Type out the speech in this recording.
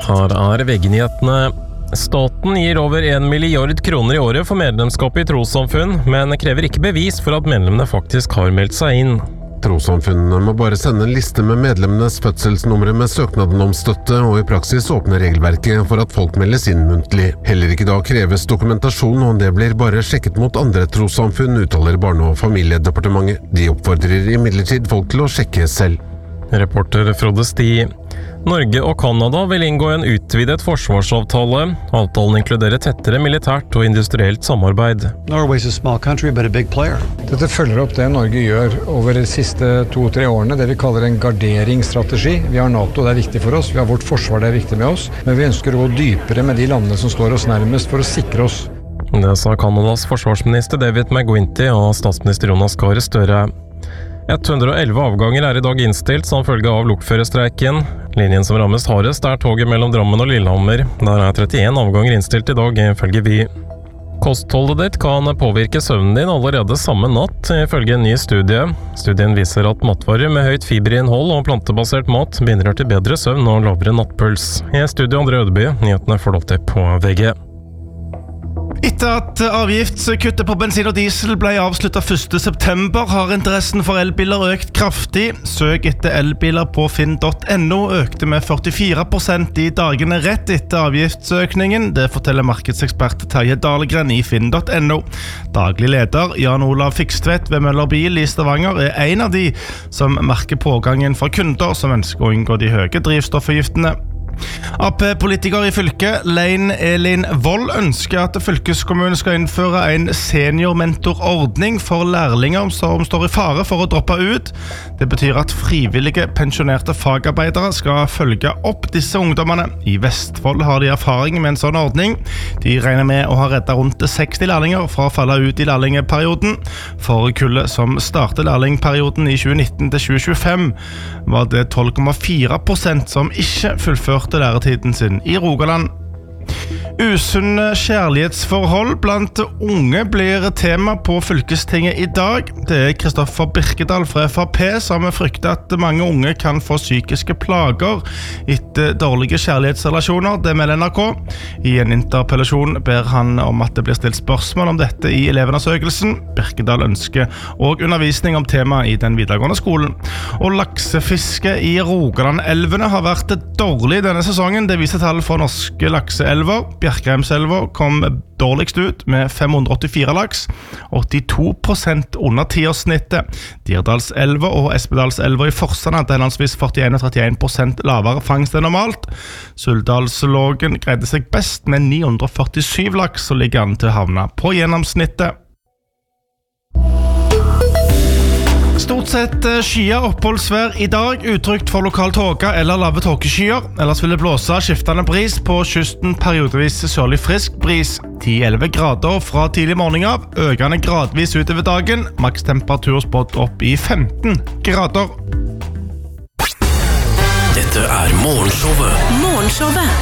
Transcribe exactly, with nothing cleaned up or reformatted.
Her er V G-nyhetene. Staten gir over en milliard kroner i året for medlemskap i trossamfunn, men krever ikke bevis for at medlemmene faktisk har meldt seg inn. Trossamfunnene må bare sende en liste med medlemmenes fødselsnumre med søknaden om støtte, og i praksis åpner regelverket for at folk meldes inn muntlig. Heller ikke da kreves dokumentasjon, og det blir bare sjekket mot andre trossamfunn, uttaler Barne- og familiedepartementet. De oppfordrer imidlertid folk til å sjekke selv. Reporter Frode Sti. Norge og Kanada vil inngå en utvidet forsvarsavtale. Avtalen inkluderer tettere militært og industrielt samarbeid. Norway's a small country, but a big player. Dette følger opp det Norge gjør over de siste to-tre årene, det vi kaller en garderingsstrategi. Vi har NATO, det er viktig for oss, vi har vårt forsvar, det er viktig med oss, men vi ønsker å gå dypere med de landene som står oss nærmest for å sikre oss. Det sa Kanadas forsvarsminister David McGuinty og statsminister Jonas Gahr Støre. hundre og elleve avganger er i dag innstilt som følge av lokførerstreiken. Linjen som rammes hardest er toget mellom Drammen og Lillehammer. Der er trettien avganger innstilt i dag, ifølge Vy. Kostholdet ditt kan påvirke søvnen din allerede samme natt, ifølge en ny studie. Studien viser at matvarer med høyt fiberinnhold og plantebasert mat bidrar til bedre søvn og lavere nattpuls. I studio Andre Ødeby, nyhetene får dere på V G. Etter at avgiftskuttet på bensin og diesel ble avsluttet første september, har interessen for elbiler økt kraftig. Søk etter elbiler på finn punktum no økte med førtifire prosent i dagene rett etter avgiftsøkningen. Det forteller markedsekspert Terje Dahlgren i finn punktum no. Daglig leder Jan Olav Fikstvedt ved Møller Bil i Stavanger er en av de som merker pågangen fra kunder som ønsker å unngå de høye drivstoffavgiftene. A P-politiker i fylket, Lein Elin Vold, ønsker at fylkeskommunen skal innføre en seniormentorordning for lærlinger som står i fare for å droppe ut. Det betyr at frivillige pensjonerte fagarbeidere skal følge opp disse ungdommene. I Vestfold har de erfaring med en sånn ordning. De regner med å ha reddet rundt seksti lærlinger fra å falle ut i lærlingeperioden. For kullet som startet lærlingperioden i tjue nitten til tjue tjuefem var det tolv komma fire prosent som ikke fullførte læretiden sin i Rogaland. Usunne kjærlighetsforhold blant unge blir tema på fylkestinget i dag. Det er Kristoffer Birkedal fra F H P som frykter at mange unge kan få psykiske plager etter dårlige kjærlighetsrelasjoner, det melder N R K. I en interpellasjon ber han om at det blir stilt spørsmål om dette i elevundersøkelsen. Birkedal ønsker og undervisning om temaet i den videregående skolen. Og laksefiske i Rogaland-elvene har vært dårlig denne sesongen. Det viser tall fra norske lakseelver. Bjerkreimselva kom dårligst ut med fem hundre og åttifire laks, åttito prosent under tiårssnittet. Dirdalselva og Espedalselva i Forsand hadde henholdsvis førtien og trettien prosent lavere fangst enn normalt. Suldalslågen greide seg best med ni hundre og førtisju laks og ligger an til å havne på gjennomsnittet. Stort sett skyer oppholdsvær i dag, utrygt for lokal tåke eller lave tåkeskyer. Ellers vil det blåse skiftende bris på kysten, periodevis sørlig frisk bris. ti til elleve grader fra tidlig morgen av, økende gradvis utover dagen. Maks temperatur spådd opp i femten grader. Dette er Morgenshowet. Morgenshowet.